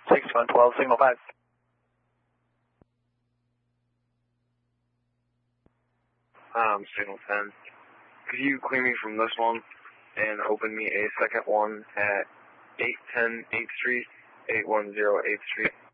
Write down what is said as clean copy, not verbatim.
6112, signal 5. Signal 10. Could you clear me from this one and open me a second one at 810 8th Street, 810 8th Street?